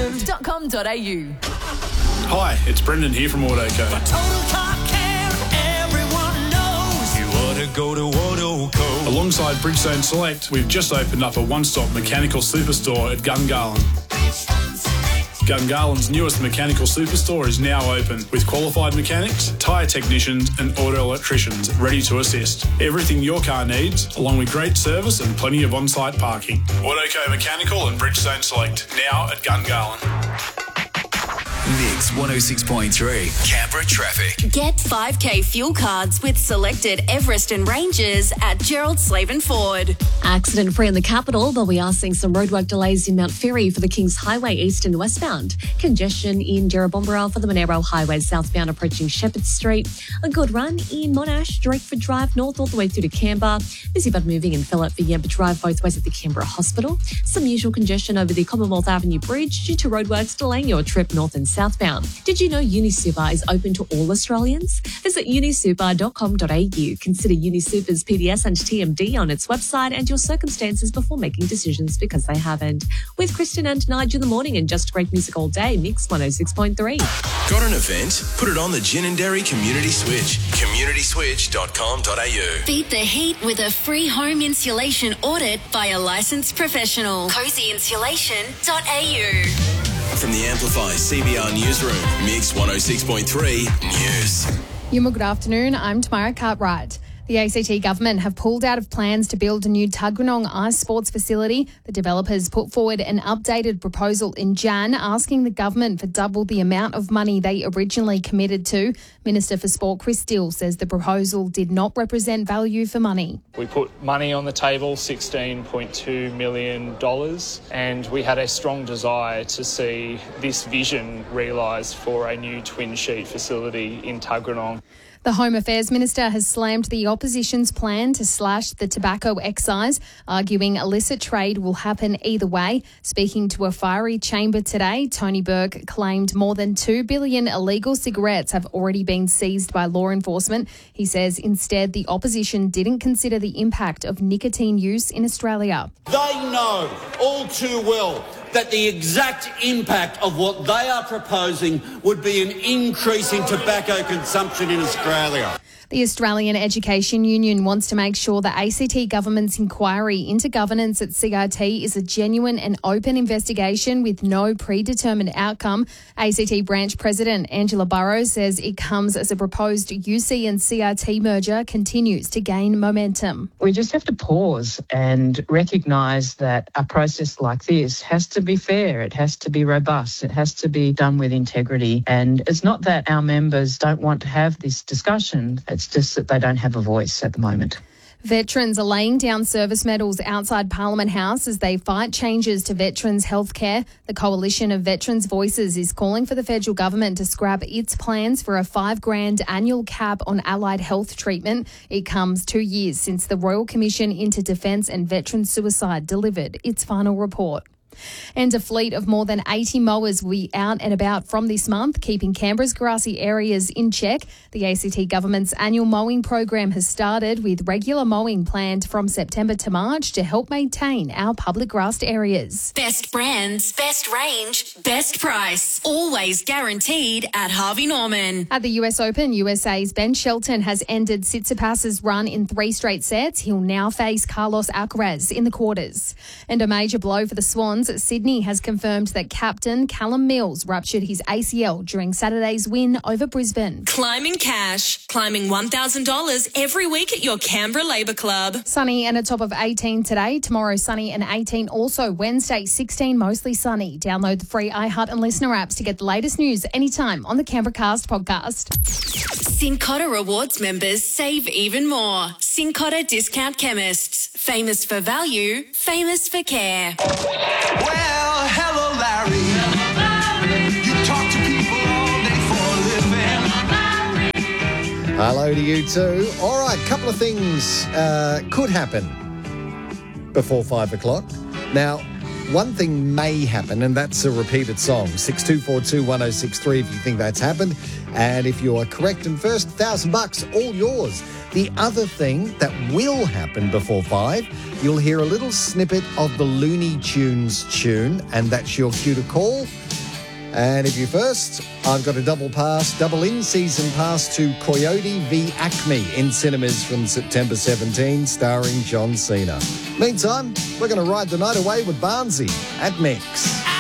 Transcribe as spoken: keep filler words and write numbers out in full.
legend dot com dot a u. Hi, it's Brendan here from Autoco. For total car care, everyone knows you ought to go to Autoco. Alongside Bridgestone Select, we've just opened up a one-stop mechanical superstore at Gungahlin. Gungahlин's newest mechanical superstore is now open with qualified mechanics, tyre technicians and auto electricians ready to assist. Everything your car needs, along with great service and plenty of on-site parking. Autoco Mechanical and Bridgestone Select, now at Gungahlin. Mix one oh six point three, Canberra Traffic. Get five K fuel cards with selected Everest and Rangers at Gerald Slaven Ford. Accident free in the capital, but we are seeing some roadwork delays in Mount Ferry for the Kings Highway east and westbound. Congestion in Jerrabomberra for the Monero Highway southbound approaching Shepherd Street. A good run in Monash, Drakeford Drive north all the way through to Canberra. Busy but moving in Phillip for Yamba Drive both ways at the Canberra Hospital. Some usual congestion over the Commonwealth Avenue Bridge due to roadworks delaying your trip north and southbound. Did you know UniSuper is open to all Australians? Visit unisuper dot com dot a u. Consider UniSuper's P D S and T M D on its website and your circumstances before making decisions because they haven't. With Kristen and Nigel in the morning and just great music all day, Mix one oh six point three. Got an event? Put it on the Ginninderry Community Switch. community switch dot com dot a u. Beat the heat with a free home insulation audit by a licensed professional. cozy insulation dot a u. From the Amplify C B R Newsroom, Mix one oh six point three News. Yuma, good afternoon. I'm Tamara Cartwright. The A C T government have pulled out of plans to build a new Tuggeranong ice sports facility. The developers put forward an updated proposal in Jan asking the government for double the amount of money they originally committed to. Minister for Sport Chris Steele says the proposal did not represent value for money. We put money on the table, sixteen point two million dollars, and we had a strong desire to see this vision realised for a new twin sheet facility in Tuggeranong. The Home Affairs Minister has slammed the opposition's plan to slash the tobacco excise, arguing illicit trade will happen either way. Speaking to a fiery chamber today, Tony Burke claimed more than two billion illegal cigarettes have already been seized by law enforcement. He says instead the opposition didn't consider the impact of nicotine use in Australia. They know all too well that the exact impact of what they are proposing would be an increase in tobacco consumption in Australia. The Australian Education Union wants to make sure the A C T government's inquiry into governance at C R T is a genuine and open investigation with no predetermined outcome. A C T branch president Angela Burrows says it comes as a proposed U C and C R T merger continues to gain momentum. We just have to pause and recognise that a process like this has to be fair, it has to be robust, it has to be done with integrity. And it's not that our members don't want to have this discussion, it's just that they don't have a voice at the moment. Veterans are laying down service medals outside Parliament House as they fight changes to veterans' healthcare. The Coalition of Veterans' Voices is calling for the federal government to scrap its plans for a five grand annual cap on allied health treatment. It comes two years since the Royal Commission into Defence and Veteran Suicide delivered its final report. And a fleet of more than eighty mowers will be out and about from this month, keeping Canberra's grassy areas in check. The A C T government's annual mowing program has started with regular mowing planned from September to March to help maintain our public grassed areas. Best brands, best range, best price. Always guaranteed at Harvey Norman. At the U S Open, U S A's Ben Shelton has ended Tsitsipas's run in three straight sets. He'll now face Carlos Alcaraz in the quarters. And a major blow for the Swans. Sydney has confirmed that captain Callum Mills ruptured his A C L during Saturday's win over Brisbane. Climbing cash, climbing one thousand dollars every week at your Canberra Labour Club. Sunny and a top of eighteen today. Tomorrow sunny and eighteen. Also Wednesday sixteen, mostly sunny. Download the free iHeart and Listener apps to get the latest news anytime on the Canberra Cast podcast. Cincotta Rewards members save even more. Cincotta Discount Chemists. Famous for value, famous for care. Well, hello, Larry. Hello, Larry. You talk to people all day for a living. Hello to you too. All right, a couple of things uh, could happen before five o'clock. Now, one thing may happen, and that's a repeated song. six two four two one oh six three if you think that's happened. And if you are correct and first, a thousand bucks, all yours. The other thing that will happen before five, you'll hear a little snippet of the Looney Tunes tune, and that's your cue to call And if you first, I've got a double pass, double in-season pass to Coyote v Acme in cinemas from September seventeenth, starring John Cena. Meantime, we're going to ride the night away with Barnsey at Mix.